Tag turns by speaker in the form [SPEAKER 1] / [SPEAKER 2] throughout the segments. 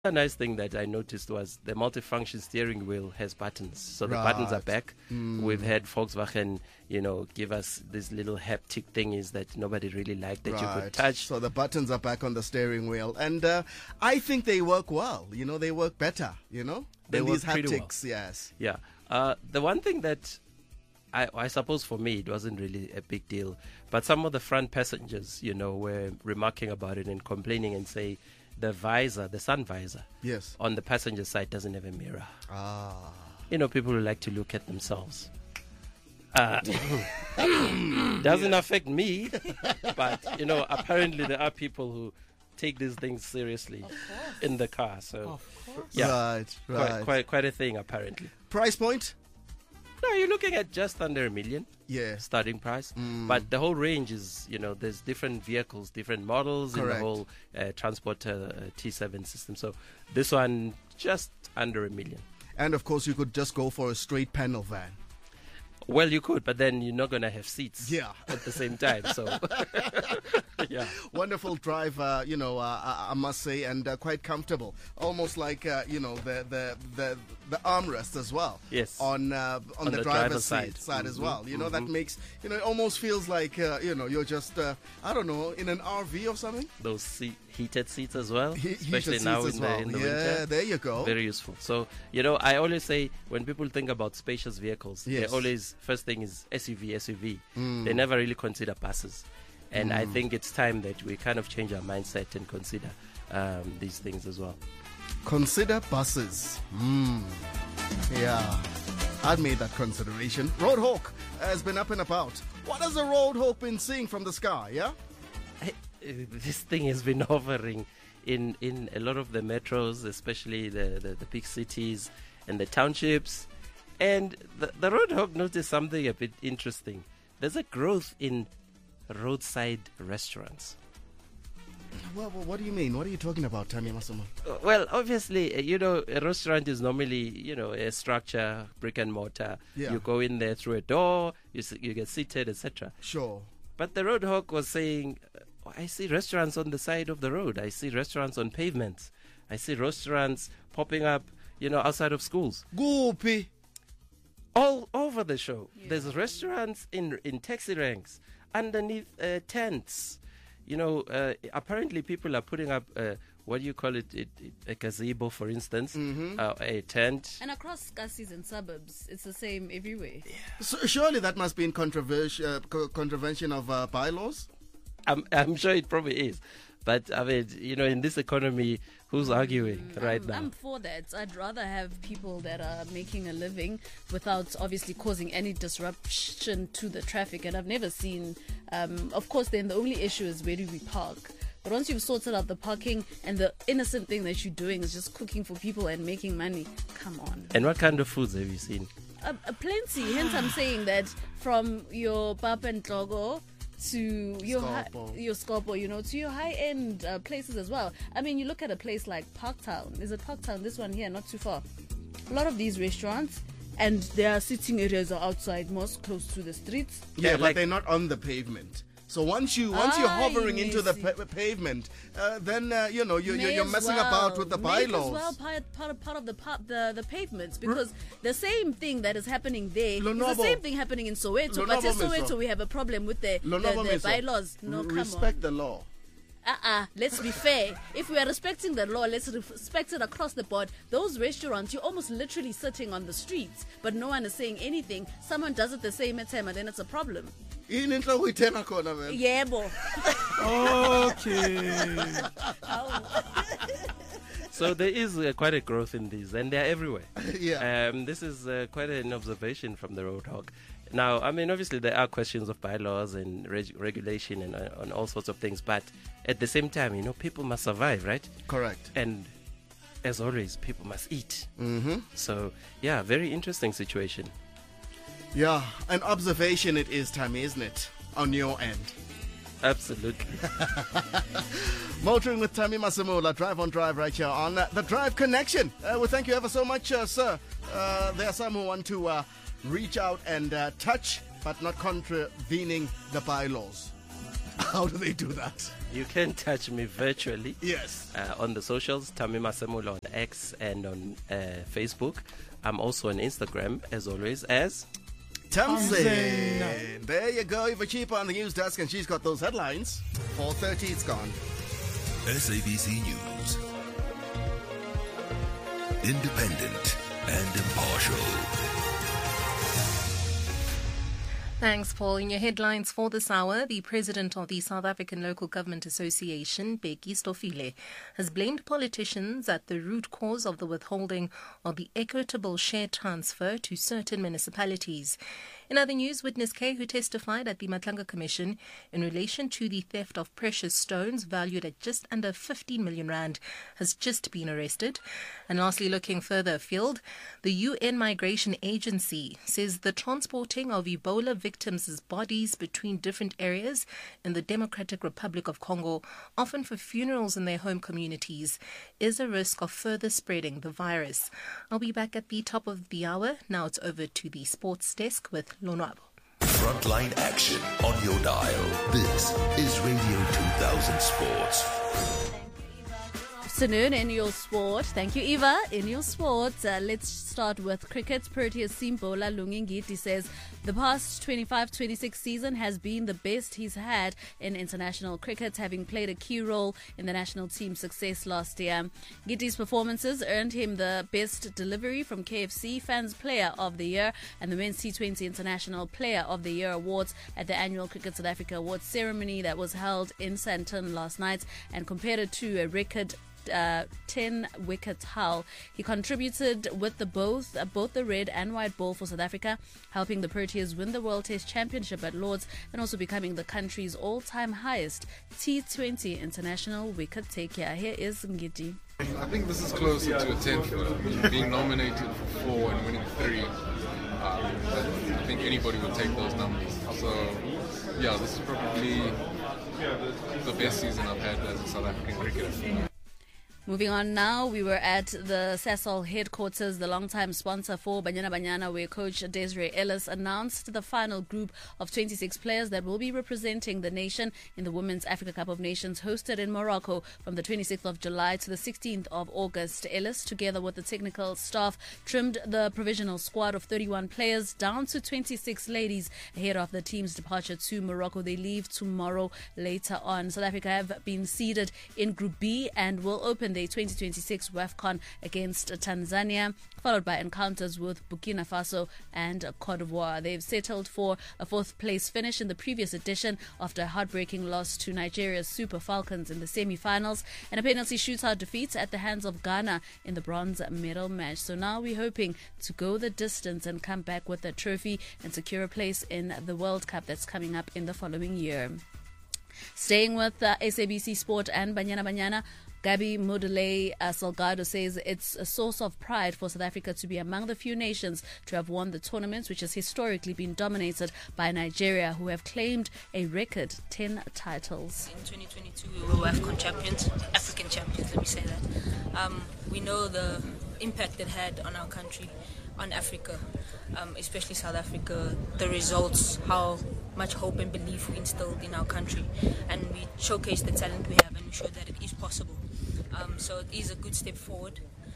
[SPEAKER 1] A nice thing that I noticed was the multifunction steering wheel has buttons. So the buttons are back. We've had Volkswagen, give us these little haptic thingies that nobody really liked that you could touch.
[SPEAKER 2] So the buttons are back on the steering wheel. And I think they work well. They work better,
[SPEAKER 1] They
[SPEAKER 2] than
[SPEAKER 1] work
[SPEAKER 2] these
[SPEAKER 1] pretty well.
[SPEAKER 2] haptics. Yes.
[SPEAKER 1] Yeah. The one thing that I suppose for me it wasn't really a big deal, but some of the front passengers, were remarking about it and complaining and say the visor, the sun visor,
[SPEAKER 2] Yes.
[SPEAKER 1] on the passenger side doesn't have a mirror.
[SPEAKER 2] Ah.
[SPEAKER 1] People who like to look at themselves. Doesn't affect me, but apparently there are people who take these things seriously in the car. So yeah,
[SPEAKER 2] Right.
[SPEAKER 1] quite a thing apparently.
[SPEAKER 2] Price point?
[SPEAKER 1] No, you're looking at just under $1 million.
[SPEAKER 2] Yeah.
[SPEAKER 1] Starting price, but the whole range is, there's different vehicles, different models in the
[SPEAKER 2] Correct.
[SPEAKER 1] whole Transporter T7 system. So this one just under $1 million.
[SPEAKER 2] And of course, you could just go for a straight panel van.
[SPEAKER 1] Well, you could, but then you're not going to have seats
[SPEAKER 2] Yeah.
[SPEAKER 1] at the same time. So, yeah.
[SPEAKER 2] Wonderful drive, I must say, and quite comfortable. Almost like, the armrest as well.
[SPEAKER 1] Yes.
[SPEAKER 2] On the driver's side as well. That makes, it almost feels like, you're just, I don't know, in an RV or something.
[SPEAKER 1] Those heated seats as well,
[SPEAKER 2] Heated
[SPEAKER 1] especially
[SPEAKER 2] seats
[SPEAKER 1] now
[SPEAKER 2] as
[SPEAKER 1] in
[SPEAKER 2] well.
[SPEAKER 1] the
[SPEAKER 2] Yeah,
[SPEAKER 1] winter.
[SPEAKER 2] there you go.
[SPEAKER 1] Very useful. So, I always say when people think about spacious vehicles,
[SPEAKER 2] Yes.
[SPEAKER 1] they always, first thing is SUV. They never really consider buses. And I think it's time that we kind of change our mindset and consider these things as well.
[SPEAKER 2] Consider buses. Yeah, I'd made that consideration. Roadhawk has been up and about. What has a Roadhawk been seeing from the sky, yeah?
[SPEAKER 1] This thing has been hovering in a lot of the metros, especially the big cities and the townships. And the Roadhawk noticed something a bit interesting. There's a growth in roadside restaurants.
[SPEAKER 2] Well, what do you mean? What are you talking about, Tami Masomo?
[SPEAKER 1] Well, obviously, a restaurant is normally, a structure, brick and mortar.
[SPEAKER 2] Yeah.
[SPEAKER 1] You go in there through a door, you get seated, etc.
[SPEAKER 2] Sure.
[SPEAKER 1] But the Roadhawk was saying, I see restaurants on the side of the road. I see restaurants on pavements. I see restaurants popping up, outside of schools.
[SPEAKER 2] Goopy.
[SPEAKER 1] All over the show. Yeah. There's restaurants in taxi ranks, underneath tents. Apparently people are putting up, what do you call it? A gazebo, for instance, a tent.
[SPEAKER 3] And across cities and suburbs, it's the same everywhere.
[SPEAKER 1] Yeah.
[SPEAKER 2] So surely that must be in contravention of bylaws?
[SPEAKER 1] I'm sure it probably is. But, I mean, in this economy, who's arguing right now?
[SPEAKER 3] I'm for that. I'd rather have people that are making a living without obviously causing any disruption to the traffic. And I've never seen, of course, then the only issue is where do we park? But once you've sorted out the parking and the innocent thing that you're doing is just cooking for people and making money, come on.
[SPEAKER 1] And what kind of foods have you seen?
[SPEAKER 3] Plenty. Hence, I'm saying that from your pap and togo to your Scopo, to your high-end places as well. I mean, you look at a place like Parktown. Is it Parktown? This one here, not too far. A lot of these restaurants, and their sitting areas are outside, most close to the streets.
[SPEAKER 2] Yeah, but they're not on the pavement. So once you're hovering into the pavement, then you're messing about with the bylaws.
[SPEAKER 3] As well, part of the pavements, because the same thing that is happening there is the same thing happening in Soweto. But in Soweto we have a problem with the bylaws. No, come on.
[SPEAKER 2] Respect the law.
[SPEAKER 3] Let's be fair. If we are respecting the law, let's respect it across the board. Those restaurants, you're almost literally sitting on the streets, but no one is saying anything. Someone does it the same time, and then it's a problem.
[SPEAKER 2] Yebo.
[SPEAKER 1] Okay. So there is quite a growth in these, and they're everywhere.
[SPEAKER 2] Yeah.
[SPEAKER 1] This is quite an observation from the Roadhawk. Now, I mean, obviously there are questions of bylaws and regulation and on all sorts of things, but at the same time, people must survive, right?
[SPEAKER 2] Correct.
[SPEAKER 1] And as always, people must eat.
[SPEAKER 2] Mm-hmm.
[SPEAKER 1] So, yeah, very interesting situation.
[SPEAKER 2] Yeah, an observation it is, Tami, isn't it? On your end.
[SPEAKER 1] Absolutely.
[SPEAKER 2] Motoring with Tami Masemola, Drive on Drive right here on the Drive Connection. Well, thank you ever so much, sir. There are some who want to reach out and touch, but not contravening the bylaws. How do they do that?
[SPEAKER 1] You can touch me virtually.
[SPEAKER 2] Yes.
[SPEAKER 1] On the socials, Tamima Semulo on X and on Facebook. I'm also on Instagram, as always, as
[SPEAKER 2] Tamsin. There you go. Eva Cheaper on the news desk, and she's got those headlines. 4:30, it's gone.
[SPEAKER 4] SABC News. Independent and impartial.
[SPEAKER 5] Thanks, Paul. In your headlines for this hour, the president of the South African Local Government Association, Bheki Stofile, has blamed politicians at the root cause of the withholding of the equitable share transfer to certain municipalities. In other news, witness K, who testified at the Matlanga Commission in relation to the theft of precious stones valued at just under 15 million rand, has just been arrested. And lastly, looking further afield, the UN Migration Agency says the transporting of Ebola victims' bodies between different areas in the Democratic Republic of Congo, often for funerals in their home communities, is a risk of further spreading the virus. I'll be back at the top of the hour. Now it's over to the sports desk with Lonwabo.
[SPEAKER 4] Frontline action on your dial. This is Radio 2000 Sports.
[SPEAKER 3] Afternoon in your sport. Thank you, Eva. In your sport, let's start with cricket. Proteas Simbola Lungingiti says the past 25-26 season has been the best he's had in international cricket, having played a key role in the national team's success last year. Giti's performances earned him the Best Delivery from KFC, Fans Player of the Year, and the Men's T20 International Player of the Year awards at the annual Cricket South Africa Awards ceremony that was held in Sandton last night and compared it to a record 10-wicket haul. He contributed with both the red and white ball for South Africa, helping the Proteas win the World Test Championship at Lords and also becoming the country's all-time highest T20 international wicket taker. Here is Ngidi.
[SPEAKER 6] I think this is closer to a 10th. Being nominated for 4 and winning 3. I think anybody would take those numbers. So, yeah, this is probably the best season I've had as a South African cricketer.
[SPEAKER 3] Moving on now, we were at the Sasol headquarters, the long-time sponsor for Banyana Banyana, where coach Desiree Ellis announced the final group of 26 players that will be representing the nation in the Women's Africa Cup of Nations hosted in Morocco from the 26th of July to the 16th of August. Ellis, together with the technical staff, trimmed the provisional squad of 31 players down to 26 ladies ahead of the team's departure to Morocco. They leave tomorrow later on. South Africa have been seeded in Group B and will open their 2026 WAFCON against Tanzania, followed by encounters with Burkina Faso and Cote d'Ivoire. They've settled for a 4th place finish in the previous edition after a heartbreaking loss to Nigeria's Super Falcons in the semi-finals and a penalty shootout defeat at the hands of Ghana in the bronze medal match. So now we're hoping to go the distance and come back with a trophy and secure a place in the World Cup that's coming up in the following year. Staying with SABC Sport and Banyana Banyana, Gabi Modele Salgado says it's a source of pride for South Africa to be among the few nations to have won the tournament, which has historically been dominated by Nigeria, who have claimed a record 10 titles.
[SPEAKER 7] In 2022, we were AFCON champions, African champions, let me say that. We know the impact it had on our country, on Africa, especially South Africa, the results, how much hope and belief we instilled in our country, and we showcased the talent we have and we showed that it is possible. So it is a good step forward,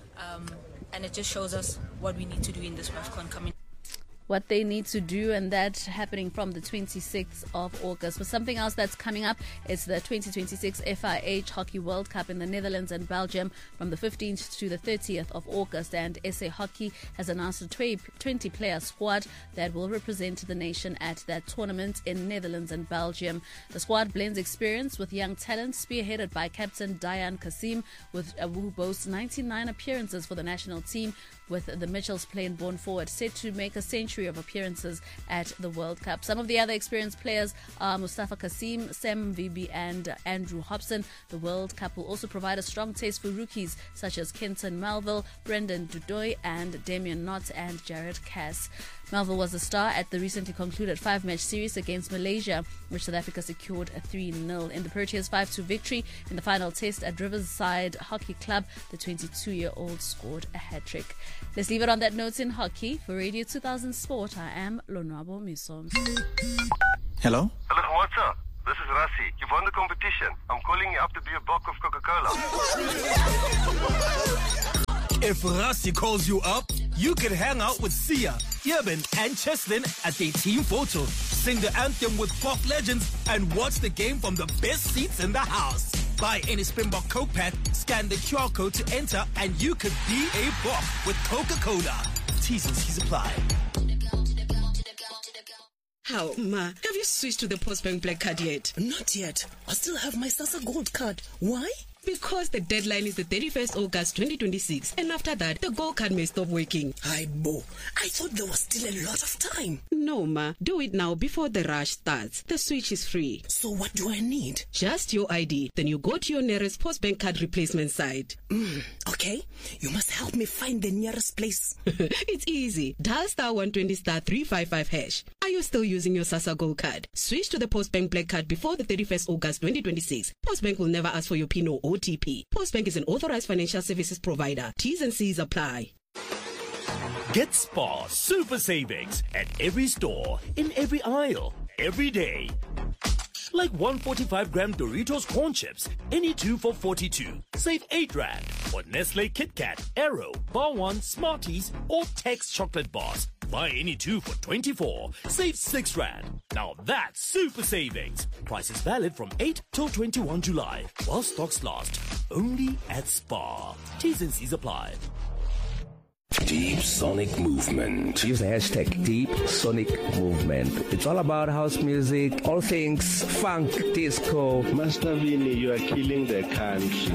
[SPEAKER 7] and it just shows us what we need to do in this WAFCON coming.
[SPEAKER 3] What they need to do, and that's happening from the 26th of August. But something else that's coming up is the 2026 FIH Hockey World Cup in the Netherlands and Belgium from the 15th to the 30th of August. And SA Hockey has announced a 20-player squad that will represent the nation at that tournament in Netherlands and Belgium. The squad blends experience with young talent, spearheaded by captain Dayan Kasim, who boasts 99 appearances for the national team, with the Mitchells playing born forward, set to make a century of appearances at the World Cup. Some of the other experienced players are Mustafa Kasim, Sam Vibi and Andrew Hobson. The World Cup will also provide a strong taste for rookies such as Kenton Melville, Brendan Dudoy and Damian Knott and Jared Cass. Melville was a star at the recently concluded 5-match series against Malaysia, which South Africa secured a 3-0. In the Proteas' 5-2 victory in the final test at Riverside Hockey Club, the 22-year-old scored a hat-trick. Let's leave it on that note in hockey. For Radio 2000 Sport, I am Lonwabo Miso.
[SPEAKER 8] Hello?
[SPEAKER 9] Hello, what's up? This is
[SPEAKER 8] is Rassie. You've won the competition. I'm calling you up to be a bock of Coca-Cola.
[SPEAKER 9] If Rassie calls you up, you can hang out with Sia, Eben, and Cheslin at their team photo. Sing the anthem with pop legends and watch the game from the best seats in the house. Buy any Springbok Coke pack, scan the QR code to enter, and you could be a bock with Coca-Cola. T's and C's apply.
[SPEAKER 10] How, Ma? Have you switched to the Postbank Black Card yet?
[SPEAKER 11] Not yet. I still have my SASSA Gold Card. Why?
[SPEAKER 10] Because the deadline is the 31st August 2026, and after that, the Gold Card may stop working.
[SPEAKER 11] I thought there was still a lot of time.
[SPEAKER 10] No, Ma. Do it now before the rush starts. The switch is free.
[SPEAKER 11] So what do I need?
[SPEAKER 10] Just your ID. Then you go to your nearest Postbank card replacement site.
[SPEAKER 11] Okay. You must help me find the nearest place.
[SPEAKER 10] It's easy. Dial *120 *355 hash. Are you still using your SASSA Gold Card? Switch to the Postbank Black Card before the 31st August 2026. Postbank will never ask for your PIN or OTP. Postbank is an authorized financial services provider. T's and C's apply.
[SPEAKER 12] Get Spar Super Savings at every store, in every aisle, every day. Like 145-gram Doritos corn chips, any 2 for 42. Save 8 Rand. Or Nestle Kit Kat, Aero, Bar 1, Smarties, or Tex chocolate bars. Buy any 2 for 24. Save 6 Rand. Now that's super savings. Price is valid from 8 till 21 July. While stocks last. Only at Spar. T's and C's apply.
[SPEAKER 4] Deep Sonic Movement.
[SPEAKER 13] Use the hashtag Deep Sonic Movement. It's all about house music, all things funk, disco.
[SPEAKER 14] Master Vini, you are killing the country.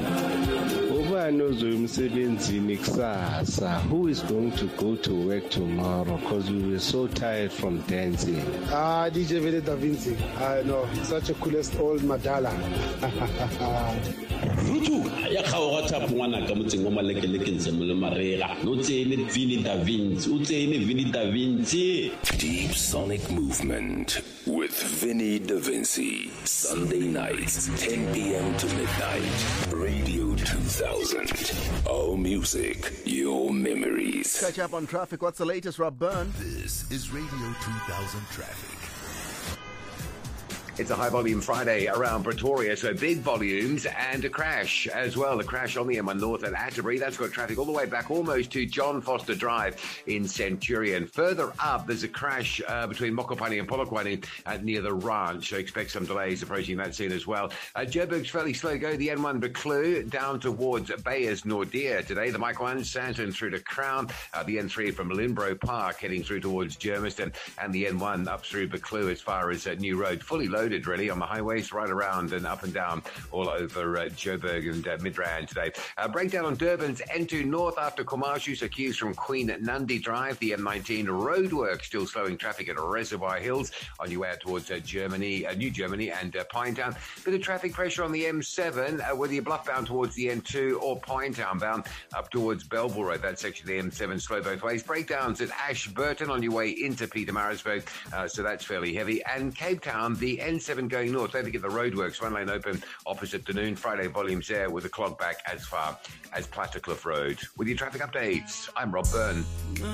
[SPEAKER 14] Who is going to go to work tomorrow? Because we were so tired from dancing.
[SPEAKER 15] DJ Vini Da Vinci. I know, such a coolest old Madala.
[SPEAKER 16] Rutu, ya khaogata pungwana ka motseng wa Malekeleke Nzemolo Marega. No tsene Vini Da Vinci, o tsene Vini Da Vinci.
[SPEAKER 4] Deep Sonic Movement with Vinny Da Vinci. Sunday nights, 10 p.m. to midnight. Radio 2000. All music, your memories.
[SPEAKER 2] Catch up on traffic. What's the latest, Rob Byrne?
[SPEAKER 4] This is Radio 2000 Traffic.
[SPEAKER 17] It's a high-volume Friday around Pretoria, so big volumes and a crash as well. A crash on the M1 North at Atterbury. That's got traffic all the way back almost to John Foster Drive in Centurion. Further up, there's a crash between Mokopane and Polokwane near the ranch. So expect some delays approaching that scene as well. Joburg's fairly slow to go. The N1 Buccleuch down towards Bayers Nordia today. The Mike 1 Sandton through to Crown. The N3 from Limbro Park heading through towards Germiston. And the N1 up through Buccleuch as far as New Road. Fully loaded really on the highways right around and up and down all over Joburg and Midrand today. Breakdown on Durban's N2 North after Komashu, so queues from Queen Nandi Drive. The M19 roadwork still slowing traffic at Reservoir Hills on your way out towards Germany, New Germany and Pinetown. Bit of traffic pressure on the M7 whether you're bluff bound towards the N2 or Pinetown bound up towards Belleville Road. That section of the M7 slow both ways. Breakdowns at Ashburton on your way into Pietermaritzburg, so that's fairly heavy. And Cape Town, the N7 going north. Don't forget the roadworks, one lane open opposite Dunoon. Friday volumes there with a clog back as far as Plattercliff Road. With your traffic updates, I'm Rob Byrne.